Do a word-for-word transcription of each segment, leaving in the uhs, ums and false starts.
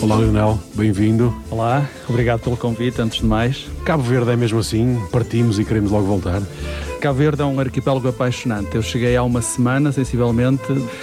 Olá, Leonel, bem-vindo. Olá, obrigado pelo convite, antes de mais. Cabo Verde é mesmo assim? Partimos e queremos logo voltar? Cabo Verde é um arquipélago apaixonante. Eu cheguei há uma semana, sensivelmente,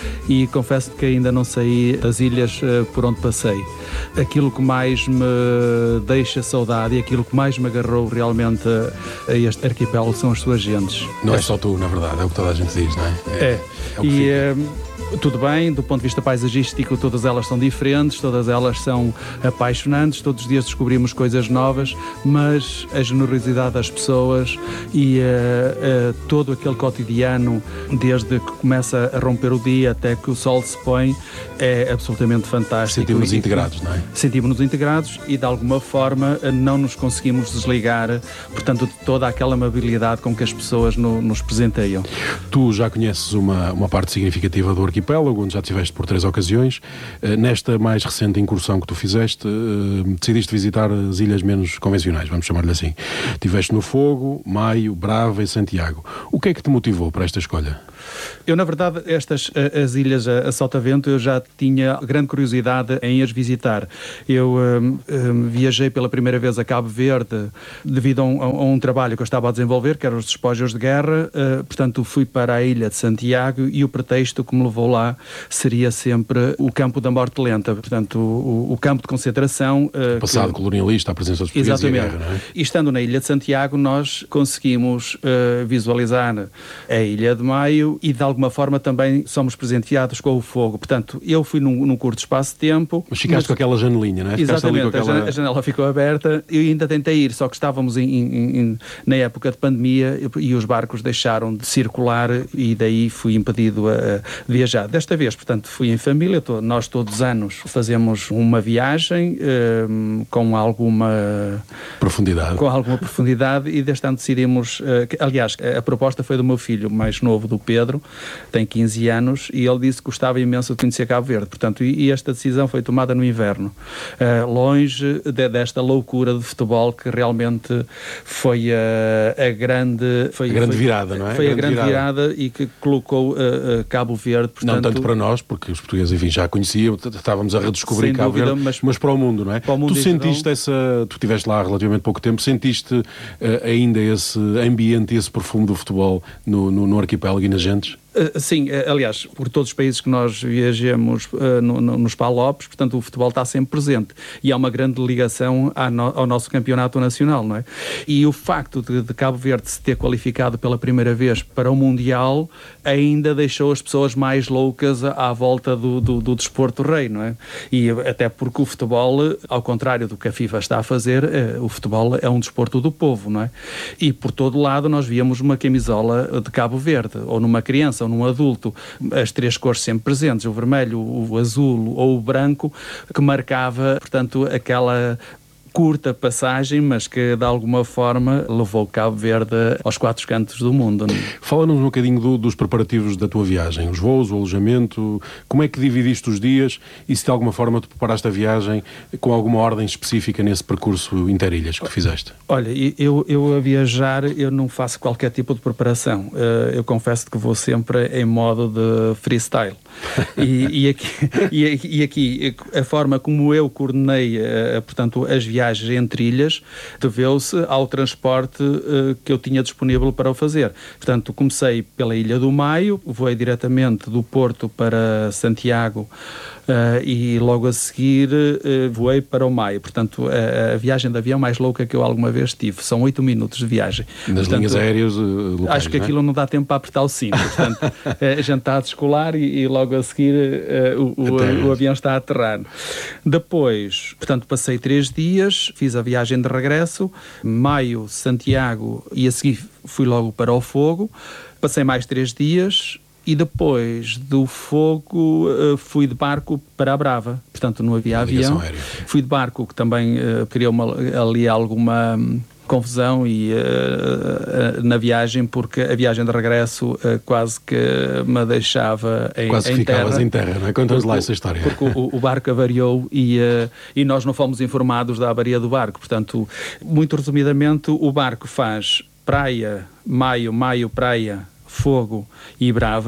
e confesso que ainda não saí das ilhas por onde passei. Aquilo que mais me deixa saudade e aquilo que mais me agarrou realmente a este arquipélago são as suas gentes. Não é, é só tu, na verdade, é o que toda a gente diz, não é? É. é. é e é, tudo bem, do ponto de vista paisagístico, todas elas são diferentes, todas elas são apaixonantes, todos os dias descobrimos coisas novas, mas a generosidade das pessoas e uh, uh, todo aquele cotidiano, desde que começa a romper o dia até que o sol se põe, é absolutamente fantástico. Sentimos-nos integrados, não é? Sentimos-nos integrados e, de alguma forma, não nos conseguimos desligar, portanto, de toda aquela amabilidade com que as pessoas no, nos presenteiam. Tu já conheces uma, uma parte significativa do arquipélago, onde já estiveste por três ocasiões. Nesta mais recente incursão que tu fizeste, decidiste visitar as ilhas menos convencionais, vamos chamar-lhe assim. Estiveste no Fogo, Maio, Brava e Santiago. O que é que te motivou para esta escolha? Eu, na verdade, estas as ilhas a Sotavento, eu já tinha grande curiosidade em as visitar. Eu um, um, viajei pela primeira vez a Cabo Verde devido a um, a um trabalho que eu estava a desenvolver, que eram os despojos de guerra. Uh, portanto, fui para a ilha de Santiago e o pretexto que me levou lá seria sempre o campo da morte lenta. Portanto, o, o campo de concentração. Uh, o passado que... colonialista, a presença dos portugueses e a guerra, não é? E estando na ilha de Santiago, nós conseguimos uh, visualizar a Ilha de Maio e, de alguma forma, também somos presenteados com o fogo. Portanto, eu fui num, num curto espaço de tempo. Mas ficaste mas... com aquela janelinha, não é? Exatamente, com aquela... a janela ficou aberta. Eu ainda tentei ir, só que estávamos em, em, em, na época de pandemia e os barcos deixaram de circular e daí fui impedido a, a viajar. Desta vez, portanto, fui em família. Tô, nós todos os anos fazemos uma viagem um, com alguma... profundidade. Com alguma profundidade e deste ano decidimos... Uh, que, aliás, a proposta foi do meu filho mais novo, do Pedro, tem quinze anos, e ele disse que gostava imenso de conhecer Cabo Verde. Portanto, e, e esta decisão foi tomada no inverno, uh, longe de, desta loucura de futebol que realmente foi a, a grande... Foi, a grande foi, virada, não é? Foi a grande, a grande virada. virada e que colocou uh, uh, Cabo Verde, portanto... Não tanto para nós, porque os portugueses, enfim, já conheciam, estávamos a redescobrir Cabo dúvida, Verde, mas, mas para o mundo, não é? Para o mundo tu sentiste essa... Tu estiveste lá há relativamente pouco tempo, sentiste uh, ainda esse ambiente, esse perfume do futebol no, no, no arquipélago e nas gentes? Uh, sim, uh, aliás, por todos os países que nós viajamos uh, no, no, nos Palopes, portanto o futebol está sempre presente e há uma grande ligação à no, ao nosso campeonato nacional, não é? E o facto de, de Cabo Verde se ter qualificado pela primeira vez para o Mundial ainda deixou as pessoas mais loucas à, à volta do, do, do desporto rei, não é? E até porque o futebol, ao contrário do que a FIFA está a fazer, uh, o futebol é um desporto do povo, não é? E por todo lado nós víamos uma camisola de Cabo Verde, ou numa criança, ou num adulto, as três cores sempre presentes, o vermelho, o azul ou o branco, que marcava, portanto, aquela curta passagem, mas que de alguma forma levou Cabo Verde aos quatro cantos do mundo. Fala-nos um bocadinho do, dos preparativos da tua viagem, os voos, o alojamento, como é que dividiste os dias e se de alguma forma tu preparaste a viagem com alguma ordem específica nesse percurso interilhas que tu fizeste? Olha, eu, eu a viajar eu não faço qualquer tipo de preparação, eu confesso que vou sempre em modo de freestyle e, e, aqui, e, e aqui a forma como eu coordenei, portanto, as viagens entre ilhas deveu-se ao transporte uh, que eu tinha disponível para o fazer. Portanto, comecei pela Ilha do Maio, voei diretamente do Porto para Santiago uh, e logo a seguir uh, voei para o Maio. Portanto, a, a viagem de avião mais louca que eu alguma vez tive. São oito minutos de viagem. Nas portanto, linhas aéreas uh, locais, acho que não é? aquilo não dá tempo para apertar o cinto. Portanto, a gente está a descolar e, e logo a seguir uh, o, o, o avião está a aterrar. Depois, portanto, passei três dias, fiz a viagem de regresso, Maio, Santiago, e a seguir fui logo para o Fogo, passei mais três dias e depois do Fogo fui de barco para a Brava, portanto não havia avião, fui de barco, que também uh, criou uma, ali alguma confusão e uh, uh, na viagem, porque a viagem de regresso uh, quase que me deixava em, quase em terra. Quase ficavas em terra, não é? Conta-nos lá essa história. Porque o, o barco avariou e, uh, e nós não fomos informados da avaria do barco. Portanto, muito resumidamente, o barco faz praia, Maio, Maio, praia, Fogo e Brava,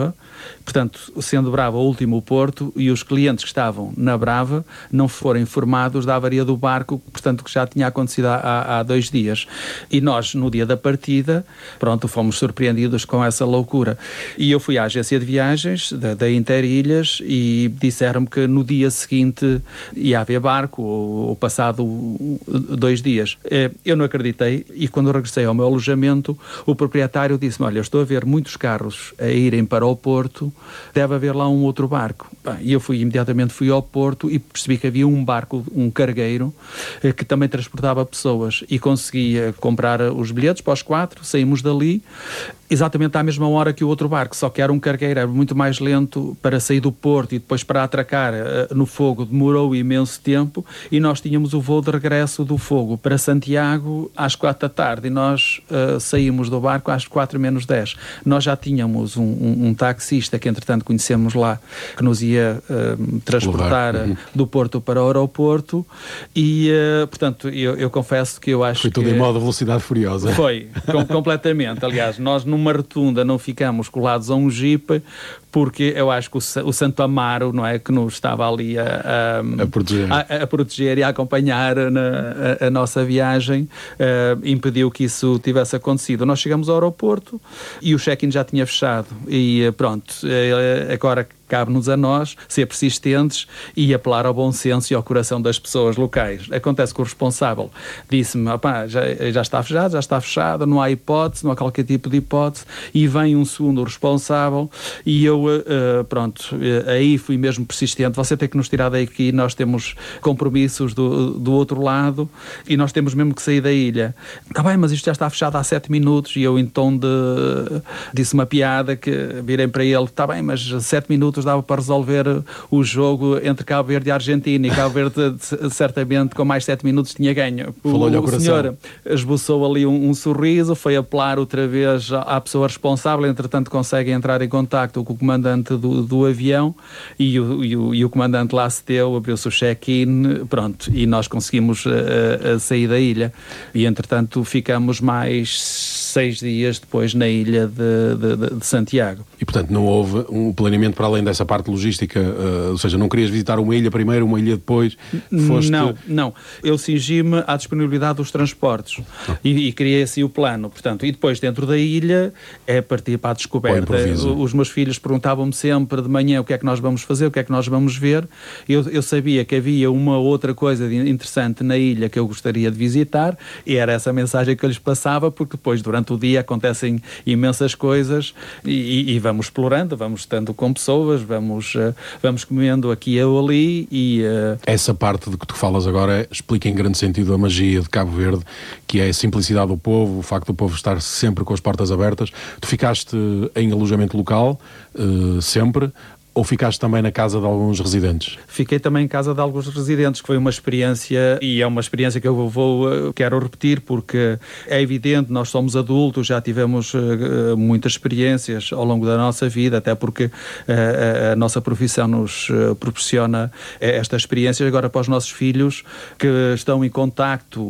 portanto, sendo Brava o último porto, e os clientes que estavam na Brava não foram informados da avaria do barco, portanto, que já tinha acontecido há, há dois dias. E nós, no dia da partida, pronto, fomos surpreendidos com essa loucura. E eu fui à agência de viagens da, da Interilhas e disseram-me que no dia seguinte ia haver barco, ou, ou passado dois dias. Eu não acreditei, e quando regressei ao meu alojamento, o proprietário disse-me: olha, eu estou a ver muitos carros a irem para o porto, deve haver lá um outro barco. E eu fui, imediatamente fui ao porto e percebi que havia um barco, um cargueiro, que também transportava pessoas, e conseguia comprar os bilhetes para os quatro, saímos dali exatamente à mesma hora que o outro barco, só que era um cargueiro, era muito mais lento para sair do porto e depois para atracar no Fogo, demorou imenso tempo, e nós tínhamos o voo de regresso do Fogo para Santiago às quatro da tarde, e nós uh, saímos do barco às quatro menos dez. Nós já tínhamos um, um, um taxista que entretanto conhecemos lá, que nos ia uh, transportar uhum. do porto para o aeroporto, e uh, portanto eu, eu confesso que eu acho foi que... Foi tudo em modo velocidade furiosa. Foi, com, completamente. Aliás, nós numa rotunda não ficamos colados a um jipe, porque eu acho que o, o Santo Amaro, não é, que nos estava ali a, a, a, proteger. a, a proteger e a acompanhar na, a, a nossa viagem, uh, impediu que isso tivesse acontecido. Nós chegamos ao aeroporto e o check-in já tinha fechado, e pronto, uh, agora cabe-nos a nós ser persistentes e apelar ao bom senso e ao coração das pessoas locais. Acontece que o responsável disse-me: opá, já, já está fechado, já está fechado, não há hipótese, não há qualquer tipo de hipótese, e vem um segundo responsável, e eu, uh, pronto, uh, aí fui mesmo persistente: você tem que nos tirar daqui, nós temos compromissos do, do outro lado, e nós temos mesmo que sair da ilha. Está bem, mas isto já está fechado há sete minutos, e eu em tom de... disse uma piada, que virei para ele: está bem, mas sete minutos dava para resolver o jogo entre Cabo Verde e Argentina, e Cabo Verde certamente com mais sete minutos tinha ganho. O, o senhor esboçou ali um, um sorriso, foi apelar outra vez à pessoa responsável, entretanto consegue entrar em contacto com o comandante do, do avião, e o, e, o, e o comandante lá se deu, abriu-se o check-in, pronto, e nós conseguimos uh, uh, sair da ilha, e entretanto ficamos mais seis dias depois na ilha de, de, de Santiago. E portanto não houve um planeamento para além dessa parte logística, uh, ou seja, não querias visitar uma ilha primeiro, uma ilha depois? Foste... Não, não. Eu cingi-me à disponibilidade dos transportes ah. e, e criei assim o plano, portanto, e depois dentro da ilha é partir para a descoberta. Os meus filhos perguntavam-me sempre de manhã o que é que nós vamos fazer, o que é que nós vamos ver. Eu, eu sabia que havia uma outra coisa interessante na ilha que eu gostaria de visitar, e era essa mensagem que eu lhes passava, porque depois, durante o dia, acontecem imensas coisas, e, e vamos explorando, vamos estando com pessoas, vamos, uh, vamos comendo aqui ou ali, e... Uh... Essa parte de que tu falas agora explica em grande sentido a magia de Cabo Verde, que é a simplicidade do povo, o facto do povo estar sempre com as portas abertas. Tu ficaste em alojamento local, uh, sempre, ou ficaste também na casa de alguns residentes? Fiquei também em casa de alguns residentes, que foi uma experiência, e é uma experiência que eu vou, quero repetir, porque é evidente, nós somos adultos, já tivemos uh, muitas experiências ao longo da nossa vida, até porque uh, a, a nossa profissão nos uh, proporciona estas experiências. Agora, para os nossos filhos que estão em contacto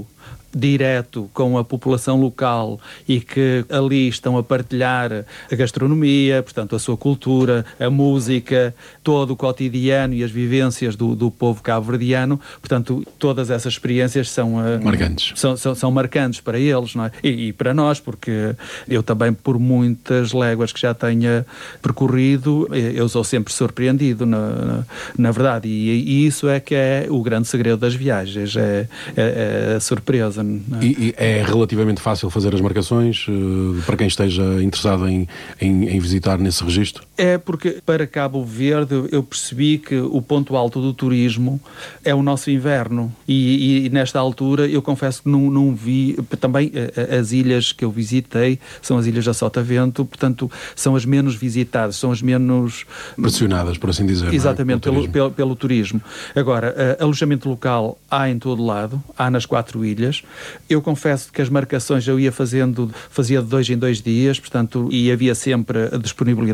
direto com a população local e que ali estão a partilhar a gastronomia, portanto a sua cultura, a música, todo o cotidiano e as vivências do, do povo cabo-verdiano, portanto todas essas experiências são marcantes, são, são, são marcantes para eles, não é? e, e para nós, porque eu também, por muitas léguas que já tenha percorrido, eu sou sempre surpreendido, na, na, na verdade, e, e isso é que é o grande segredo das viagens, é, é, é a surpresa. E, e é relativamente fácil fazer as marcações uh, para quem esteja interessado em, em, em visitar nesse registro? É, porque para Cabo Verde eu percebi que o ponto alto do turismo é o nosso inverno, e, e nesta altura eu confesso que não, não vi, também as ilhas que eu visitei são as ilhas da Sotavento, portanto são as menos visitadas, são as menos pressionadas, por assim dizer. Exatamente, não é? pelo, pelo, pelo turismo. Agora, uh, alojamento local há em todo lado, há nas quatro ilhas. Eu confesso que as marcações eu ia fazendo, fazia de dois em dois dias, portanto, e havia sempre a disponibilidade.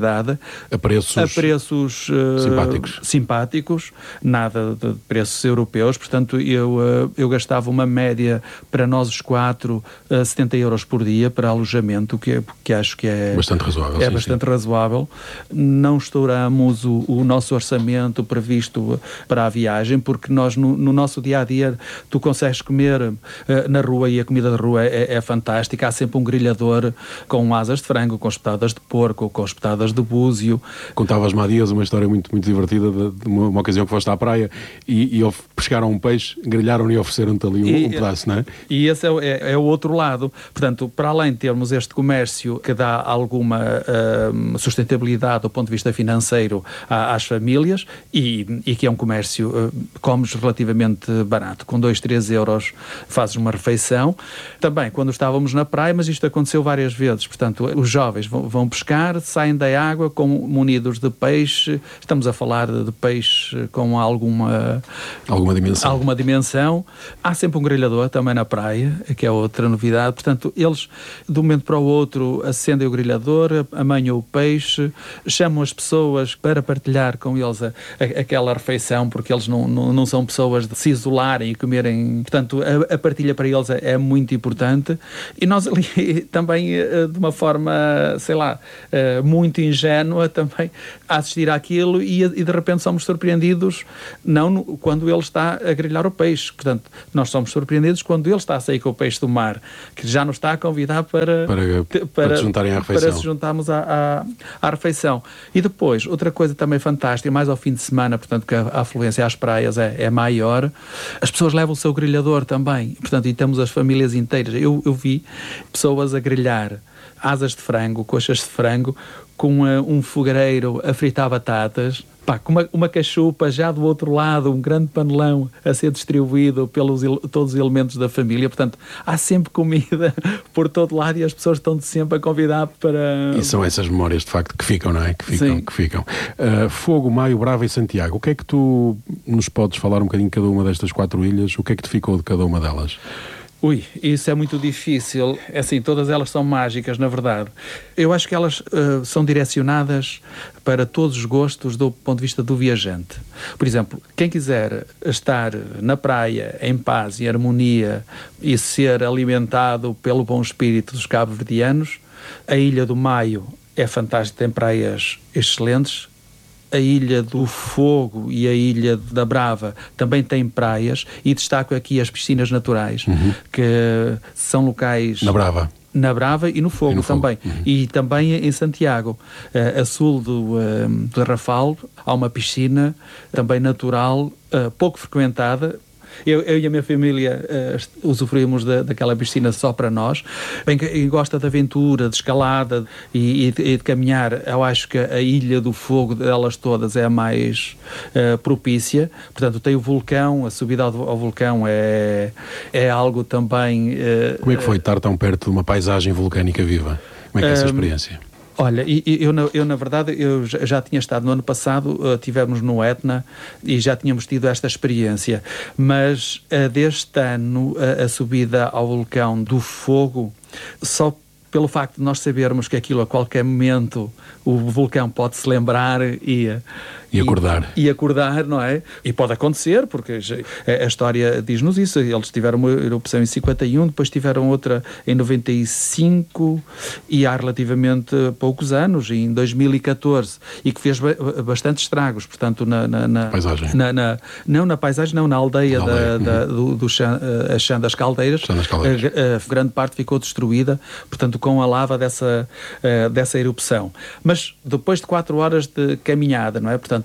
a preços, a preços uh, simpáticos. simpáticos, nada de preços europeus, portanto eu, uh, eu gastava uma média para nós os quatro uh, setenta euros por dia para alojamento, que, é, que acho que é bastante razoável. É sim, bastante sim. razoável. Não estouramos o, o nosso orçamento previsto para a viagem, porque nós no, no nosso dia-a-dia tu consegues comer uh, na rua e a comida de rua é, é fantástica. Há sempre um grelhador com asas de frango, com espetadas de porco, com espetadas de búzio. Contavas-me há dias uma história muito, muito divertida de, de uma, uma ocasião que foste à praia e, e pescaram um peixe, grelharam e ofereceram-te ali um, e, um pedaço, não é? E esse é, é, é o outro lado. Portanto, para além de termos este comércio que dá alguma uh, sustentabilidade do ponto de vista financeiro à, às famílias e, e que é um comércio, uh, comes relativamente barato, com dois, três euros fazes uma refeição. Também, quando estávamos na praia, mas isto aconteceu várias vezes, portanto, os jovens vão, vão pescar, saem da água com, munidos de peixe, estamos a falar de peixe com alguma... Alguma dimensão. Alguma dimensão. Há sempre um grelhador também na praia, que é outra novidade, portanto, eles, de um momento para o outro, acendem o grelhador, amanham o peixe, chamam as pessoas para partilhar com eles a, a, aquela refeição, porque eles não, não, não são pessoas de se isolarem e comerem, portanto, a, a partilha para eles é, é muito importante. E nós ali também, de uma forma, sei lá, muito ingênua, também a assistir àquilo e, e de repente somos surpreendidos, não no, quando ele está a grelhar o peixe, portanto, nós somos surpreendidos quando ele está a sair com o peixe do mar, que já nos está a convidar para, para, para, para, te juntarem à refeição. Para se juntarmos à, à, à refeição. E depois, outra coisa também fantástica, mais ao fim de semana, portanto, que a, a afluência às praias é, é maior, as pessoas levam o seu grelhador também, portanto, e temos as famílias inteiras. Eu, eu vi pessoas a grelhar asas de frango, coxas de frango, com uh, um fogareiro a fritar batatas, pá, com uma, uma cachupa já do outro lado, um grande panelão a ser distribuído pelos todos os elementos da família. Portanto, há sempre comida por todo lado e as pessoas estão sempre a convidar para... E são essas memórias, de facto, que ficam, não é? Que ficam, Sim. que ficam. Uh, Fogo, Maio, Brava e Santiago. O que é que tu nos podes falar um bocadinho de cada uma destas quatro ilhas? O que é que te ficou de cada uma delas? Ui, isso é muito difícil. É assim, todas elas são mágicas, na verdade. Eu acho que elas uh, são direcionadas para todos os gostos do ponto de vista do viajante. Por exemplo, quem quiser estar na praia em paz e harmonia e ser alimentado pelo bom espírito dos cabo-verdianos, a Ilha do Maio é fantástica, tem praias excelentes. A Ilha do Fogo e a Ilha da Brava também têm praias e destaco aqui as piscinas naturais, uhum. que são locais... Na Brava. Na Brava e no Fogo, e no também. Fogo. Uhum. E também em Santiago. Uh, a sul do, uh, do Rafal há uma piscina também natural, uh, pouco frequentada. Eu, eu e a minha família uh, usufruímos da, daquela piscina só para nós. Bem, quem gosta de aventura, de escalada e, e, de, e de caminhar, eu acho que a Ilha do Fogo delas todas é a mais uh, propícia. Portanto, tem o vulcão, a subida ao, ao vulcão é, é algo também... Uh, Como é que foi estar tão perto de uma paisagem vulcânica viva? Como é que é essa experiência? Olha, eu, eu, eu na verdade, eu já tinha estado no ano passado, uh, tivemos no Etna e já tínhamos tido esta experiência, mas uh, deste ano uh, a subida ao vulcão do Fogo, só pelo facto de nós sabermos que aquilo a qualquer momento o vulcão pode se lembrar e... E acordar. E, e acordar, não é? E pode acontecer, porque a, a história diz-nos isso. Eles tiveram uma erupção em cinquenta e um, depois tiveram outra em noventa e cinco e há relativamente poucos anos, em dois mil e catorze, e que fez ba- bastante estragos, portanto, na... na, na paisagem. Na, na, não na paisagem, não, na aldeia, na aldeia. Da, da, do, do Chã, a Chã das Caldeiras. Chã das Caldeiras. A, a grande parte ficou destruída, portanto, com a lava dessa, uh, dessa erupção. Mas depois de quatro horas de caminhada, não é? Portanto,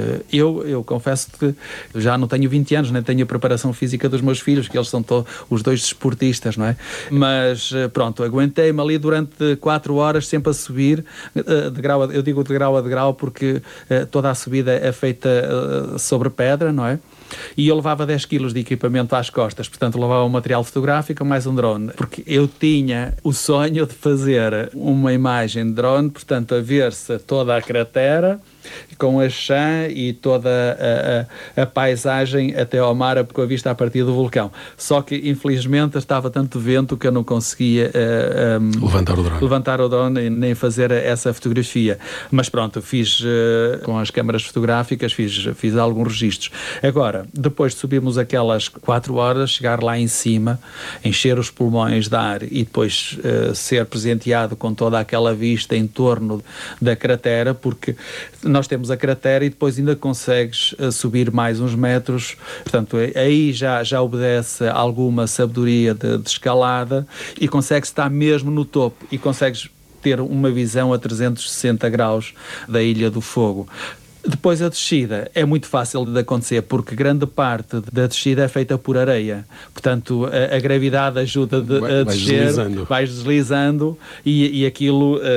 Eu, eu confesso que já não tenho vinte anos, nem tenho a preparação física dos meus filhos, que eles são to- os dois desportistas, não é? Mas pronto, aguentei-me ali durante quatro horas sempre a subir, de grau a, eu digo de grau a degrau porque toda a subida é feita sobre pedra, não é? E eu levava dez quilos de equipamento às costas, portanto levava um material fotográfico mais um drone, porque eu tinha o sonho de fazer uma imagem de drone, portanto a ver-se toda a cratera com a chã e toda a, a, a paisagem até ao mar com a vista a partir do vulcão. Só que, infelizmente, estava tanto vento que eu não conseguia uh, um, levantar o drone, levantar o drone nem fazer essa fotografia. Mas pronto, fiz uh, com as câmaras fotográficas, fiz, fiz alguns registros. Agora, depois de subirmos aquelas quatro horas, chegar lá em cima, encher os pulmões de ar e depois uh, ser presenteado com toda aquela vista em torno da cratera, porque nós temos a cratera e depois ainda consegues uh, subir mais uns metros, portanto aí já, já obedece alguma sabedoria de, de escalada e consegues estar mesmo no topo e consegues ter uma visão a trezentos e sessenta graus da Ilha do Fogo. Depois a descida é muito fácil de acontecer porque grande parte da descida é feita por areia, portanto a, a gravidade ajuda de, vai, a vais descer, deslizando. vais deslizando e, e aquilo, uh,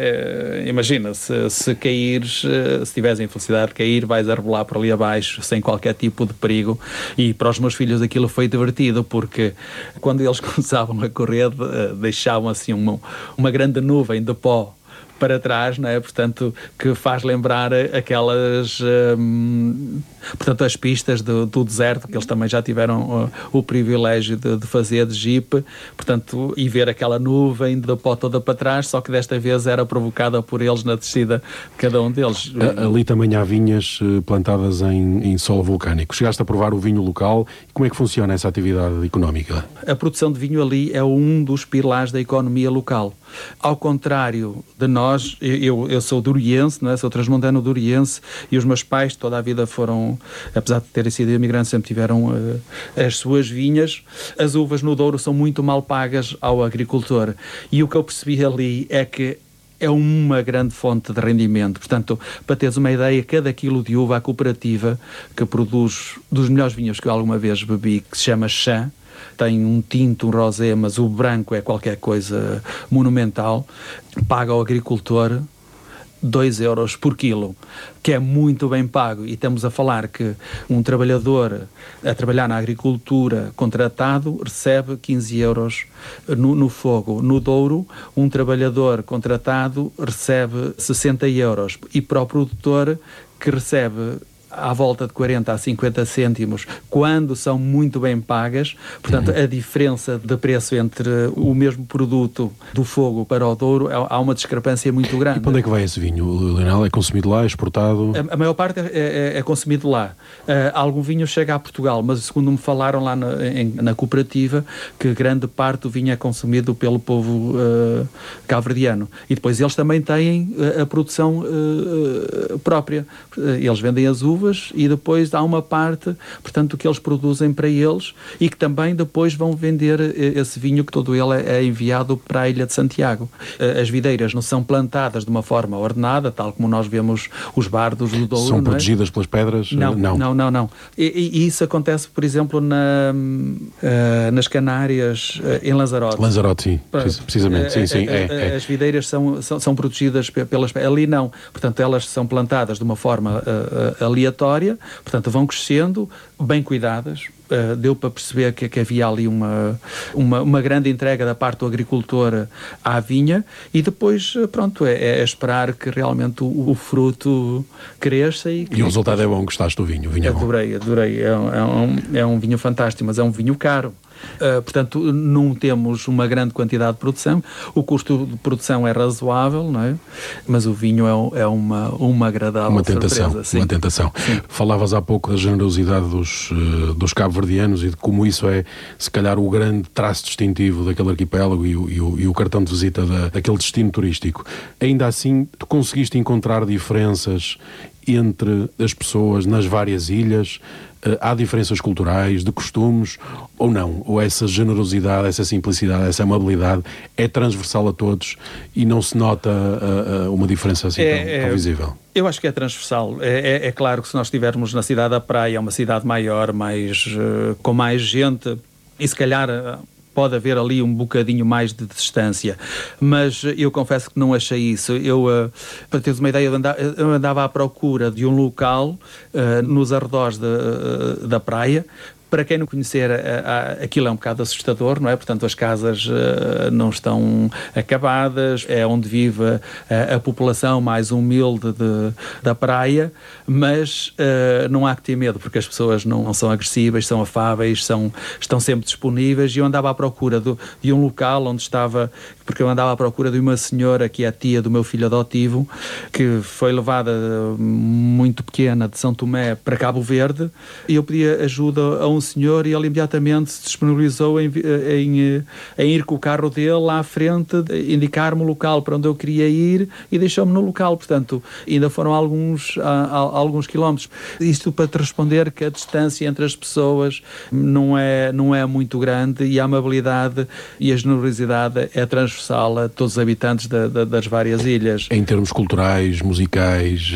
uh, imagina, se, se caíres, uh, se tiveres em felicidade de cair, vais a rebolar por ali abaixo sem qualquer tipo de perigo. E para os meus filhos aquilo foi divertido porque quando eles começavam a correr uh, deixavam assim uma, uma grande nuvem de pó para trás, não é? Portanto, que faz lembrar aquelas, hum, portanto, as pistas do, do deserto, que eles também já tiveram uh, o privilégio de, de fazer de jeep, portanto, e ver aquela nuvem de pó toda para trás, só que desta vez era provocada por eles na descida de cada um deles. Ali também há vinhas plantadas em, em solo vulcânico. Chegaste a provar o vinho local e como é que funciona essa atividade económica? A produção de vinho ali é um dos pilares da economia local. Ao contrário de nós, eu, eu sou duriense, não é? Sou transmontano duriense e os meus pais toda a vida foram, apesar de terem sido imigrantes, sempre tiveram uh, as suas vinhas. As uvas no Douro são muito mal pagas ao agricultor e o que eu percebi ali é que é uma grande fonte de rendimento. Portanto, para teres uma ideia, cada quilo de uva, a cooperativa que produz dos melhores vinhos que eu alguma vez bebi, que se chama Chã, tem um tinto, um rosé, mas o branco é qualquer coisa monumental, paga ao agricultor dois euros por quilo, que é muito bem pago. E estamos a falar que um trabalhador a trabalhar na agricultura contratado recebe quinze euros no, no Fogo. No Douro, um trabalhador contratado recebe sessenta euros. E para o produtor, que recebe à volta de quarenta a cinquenta cêntimos, quando são muito bem pagas. Portanto, uhum. a diferença de preço entre o mesmo produto do Fogo para o Douro, há uma discrepância muito grande. E para onde é que vai esse vinho, Leonel? É consumido lá, é exportado? A, a maior parte é, é, é consumido lá. Uh, algum vinho chega a Portugal, mas segundo me falaram lá na, em, na cooperativa, que grande parte do vinho é consumido pelo povo uh, cabo-verdiano. E depois eles também têm uh, a produção uh, própria. Uh, eles vendem as uvas e depois há uma parte, portanto, que eles produzem para eles e que também depois vão vender esse vinho, que todo ele é enviado para a Ilha de Santiago. As videiras não são plantadas de uma forma ordenada, tal como nós vemos os bardos do Douro. São não protegidas é? pelas pedras? Não, não, não. não, não. E, e isso acontece, por exemplo, na, uh, nas Canárias, uh, em Lanzarote. Lanzarote, sim, precisamente. Sim, sim, é, é. As videiras são, são, são protegidas pelas pedras. Ali não. Portanto, elas são plantadas de uma forma uh, aleatória, portanto vão crescendo, bem cuidadas. Uh, deu para perceber que, que havia ali uma, uma, uma grande entrega da parte do agricultor à vinha e depois, pronto, é, é esperar que realmente o, o fruto cresça. E, que, e o resultado é bom, gostaste do vinho? O vinho é bom. Adorei, adorei. É, é, um, é um vinho fantástico, mas é um vinho caro. Uh, portanto, não temos uma grande quantidade de produção, o custo de produção é razoável, não é? Mas o vinho é, é uma, uma agradável uma tentação, surpresa. Sim. Uma tentação. Sim. Falavas há pouco da generosidade dos, uh, dos cabo-verdianos e de como isso é, se calhar, o grande traço distintivo daquele arquipélago e o, e o, e o cartão de visita da, daquele destino turístico. Ainda assim, tu conseguiste encontrar diferenças entre as pessoas nas várias ilhas? Há diferenças culturais, de costumes, ou não? Ou essa generosidade, essa simplicidade, essa amabilidade é transversal a todos e não se nota uh, uh, uma diferença assim é, tão, é, tão visível? Eu acho que é transversal. É, é, é claro que se nós estivermos na cidade da praia, é uma cidade maior, mais, uh, com mais gente, e se calhar Uh, pode haver ali um bocadinho mais de distância, mas eu confesso que não achei isso. Eu, uh, para teres uma ideia, eu andava, eu andava à procura de um local uh, nos arredores de, uh, da praia Para quem não conhecer, aquilo é um bocado assustador, não é? Portanto, as casas não estão acabadas, é onde vive a, a população mais humilde de, da praia, mas uh, não há que ter medo, porque as pessoas não, não são agressivas, são afáveis, são, estão sempre disponíveis. E eu andava à procura do, de um local onde estava, porque eu andava à procura de uma senhora que é a tia do meu filho adotivo, que foi levada muito pequena de São Tomé para Cabo Verde, e eu pedi ajuda a um senhor e ele imediatamente se disponibilizou em, em, em ir com o carro dele lá à frente, indicar-me o local para onde eu queria ir e deixou-me no local. Portanto, ainda foram alguns, a, a, alguns quilómetros. Isto para te responder que a distância entre as pessoas não é, não é muito grande e a amabilidade e a generosidade é transversal a todos os habitantes da, da, das várias ilhas. Em termos culturais, musicais,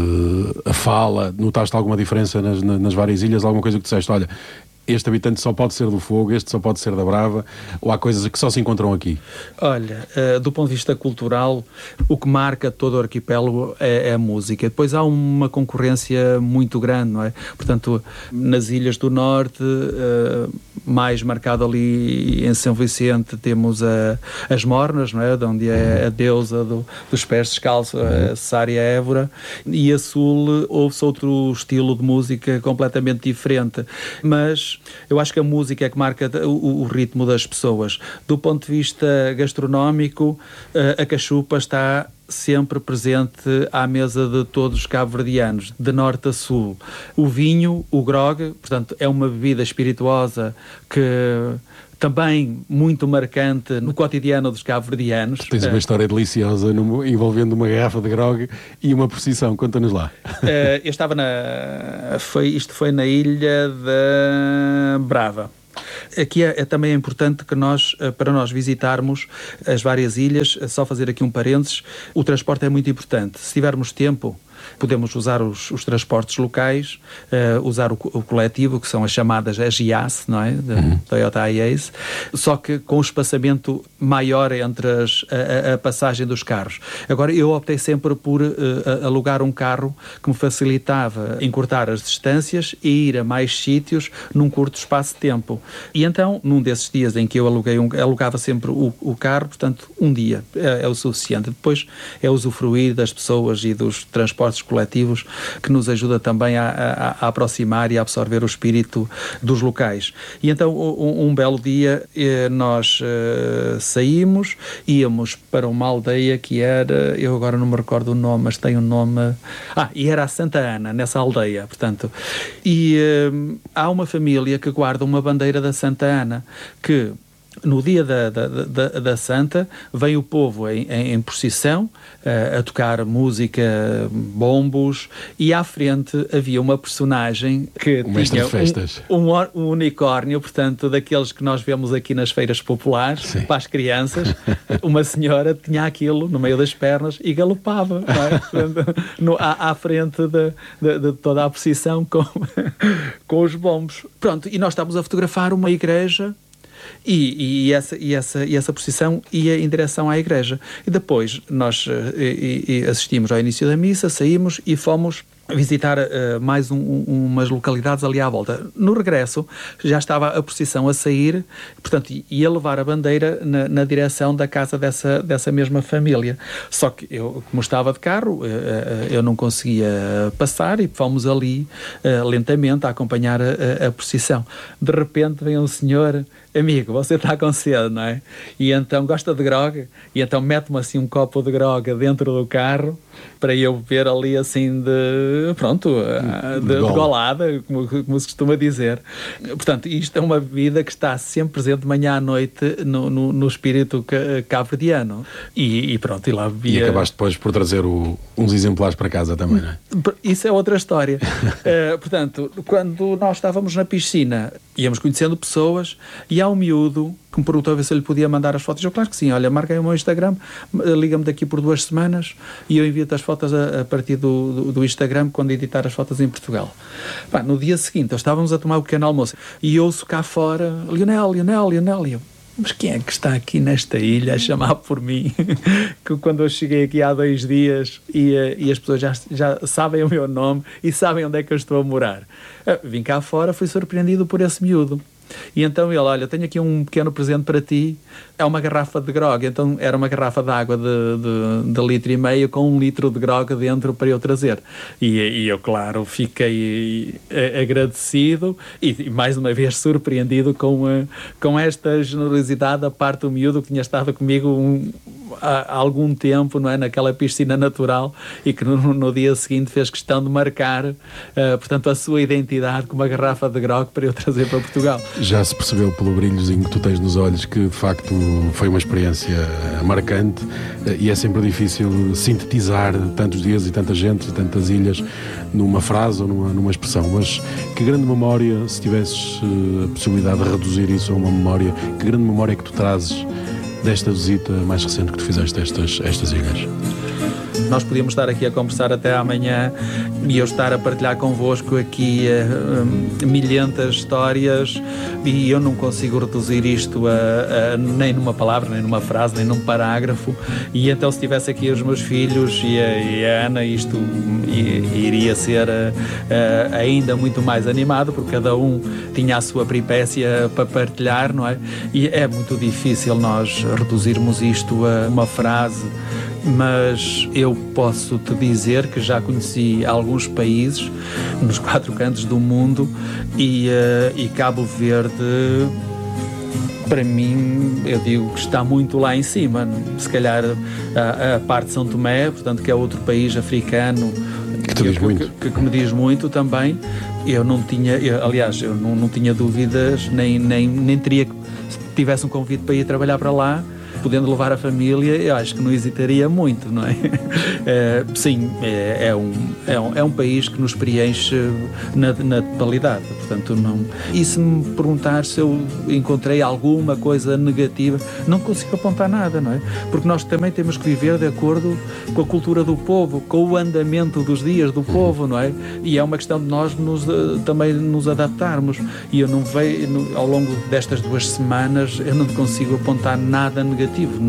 a fala, notaste alguma diferença nas, nas várias ilhas? Alguma coisa que disseste, olha, este habitante só pode ser do Fogo, este só pode ser da Brava, ou há coisas que só se encontram aqui? Olha, uh, do ponto de vista cultural, o que marca todo o arquipélago é, é a música. Depois há uma concorrência muito grande, não é? Portanto, nas Ilhas do Norte, uh, mais marcado ali em São Vicente, temos a, as Mornas, não é? De onde é a deusa do, dos pés descalços, a Sária Évora, e a Sul ouve-se outro estilo de música completamente diferente. Mas eu acho que a música é que marca o, o ritmo das pessoas. Do ponto de vista gastronómico, a cachupa está sempre presente à mesa de todos os cabo-verdianos, de norte a sul. O vinho, o grog, portanto, é uma bebida espirituosa que também muito marcante no cotidiano dos cabo-verdianos. Tens uma história deliciosa no, envolvendo uma garrafa de grog e uma procissão. Conta-nos lá. Eu estava na... Foi, isto foi na ilha da Brava. Aqui é, é também importante que nós, para nós visitarmos as várias ilhas, só fazer aqui um parênteses, o transporte é muito importante. Se tivermos tempo, podemos usar os, os transportes locais, uh, usar o, o coletivo, que são as chamadas as I A S, não é? De uhum. Toyota iAce, só que com um espaçamento maior entre as, a, a passagem dos carros. Agora, eu optei sempre por uh, alugar um carro que me facilitava encurtar as distâncias e ir a mais sítios num curto espaço de tempo. E então, num desses dias em que eu aluguei um, alugava sempre o, o carro, portanto, um dia é, é o suficiente. Depois é usufruir das pessoas e dos transportes coletivos que nos ajuda também a, a, a aproximar e a absorver o espírito dos locais. E então, um, um belo dia, nós uh, saímos, íamos para uma aldeia que era, eu agora não me recordo o nome, mas tem um nome... Ah, e era a Santa Ana, nessa aldeia, portanto. E uh, há uma família que guarda uma bandeira da Santa Ana, que no dia da, da, da, da Santa vem o povo em, em, em procissão uh, a tocar música, bombos, e à frente havia uma personagem que o tinha um, um, um unicórnio, portanto, daqueles que nós vemos aqui nas feiras populares. Sim. Para as crianças. Uma senhora tinha aquilo no meio das pernas e galopava, não é? Portanto, no, à, à frente de, de, de toda a procissão com, com os bombos. Pronto, e nós estávamos a fotografar uma igreja. E, e, essa, e, essa, e essa procissão ia em direção à igreja. E depois nós e, e assistimos ao início da missa, saímos e fomos visitar uh, mais um, um, umas localidades ali à volta. No regresso já estava a procissão a sair, portanto ia levar a bandeira na, na direção da casa dessa, dessa mesma família. Só que eu, como estava de carro, uh, uh, eu não conseguia passar e fomos ali uh, lentamente a acompanhar a, a, a procissão. De repente vem um senhor: amigo, você está com sede, não é? E então gosta de grog, e então mete-me assim um copo de grog dentro do carro para eu beber ali assim de, pronto, de, de golada, como, como se costuma dizer. Portanto, isto é uma bebida que está sempre presente de manhã à noite no, no, no espírito cabo-verdiano. E, e pronto, e lá bebia... E acabaste depois por trazer o, uns exemplares para casa também, não é? Isso é outra história. uh, portanto, quando nós estávamos na piscina, íamos conhecendo pessoas, e há um miúdo que me perguntou a ver se eu lhe podia mandar as fotos. Eu, claro que sim, olha, marca aí o meu Instagram, liga-me daqui por duas semanas e eu envio-te as fotos a, a partir do, do, do Instagram, quando editar as fotos em Portugal. Pá, no dia seguinte, estávamos a tomar o pequeno almoço e ouço cá fora: Lionel, Lionel, Lionel, e eu: mas quem é que está aqui nesta ilha a chamar por mim? Que quando eu cheguei aqui há dois dias e, e as pessoas já, já sabem o meu nome e sabem onde é que eu estou a morar. Vim cá fora, fui surpreendido por esse miúdo. E então ele, olha, tenho aqui um pequeno presente para ti, é uma garrafa de grog. Então era uma garrafa de água de, de, de litro e meio com um litro de grog dentro para eu trazer. E, e eu, claro, fiquei agradecido e, e mais uma vez surpreendido com, com esta generosidade da parte do miúdo que tinha estado comigo um, há algum tempo, não é, naquela piscina natural e que no, no dia seguinte fez questão de marcar, uh, portanto, a sua identidade com uma garrafa de grog para eu trazer para Portugal. Já se percebeu pelo brilhozinho que tu tens nos olhos que de facto foi uma experiência marcante e é sempre difícil sintetizar tantos dias e tanta gente e tantas ilhas numa frase ou numa, numa expressão, mas que grande memória, se tivesses a possibilidade de reduzir isso a uma memória, que grande memória é que tu trazes desta visita mais recente que tu fizeste a estas, estas ilhas? Nós podíamos estar aqui a conversar até amanhã e eu estar a partilhar convosco aqui uh, um, milhentas histórias e eu não consigo reduzir isto a, a, nem numa palavra, nem numa frase, nem num parágrafo. E então se tivesse aqui os meus filhos e a, e a Ana, isto i, iria ser uh, uh, ainda muito mais animado, porque cada um tinha a sua peripécia para partilhar, não é? E é muito difícil nós reduzirmos isto a uma frase, mas eu posso te dizer que já conheci alguns países nos quatro cantos do mundo e, uh, e Cabo Verde, para mim, eu digo que está muito lá em cima. Se calhar a, a parte de São Tomé, portanto, que é outro país africano que, te diz que, muito. Que, que me diz muito também. Eu não tinha, eu, aliás, eu não, não tinha dúvidas, nem, nem, nem teria, se tivesse um convite para ir trabalhar para lá, podendo levar a família, eu acho que não hesitaria muito, não é? É, sim, é, é, um, é, um, é um país que nos preenche na, na totalidade, portanto não... E se me perguntar se eu encontrei alguma coisa negativa, não consigo apontar nada, não é? Porque nós também temos que viver de acordo com a cultura do povo, com o andamento dos dias do povo, não é? E é uma questão de nós nos, também nos adaptarmos. E eu não vejo, ao longo destas duas semanas, eu não consigo apontar nada negativo.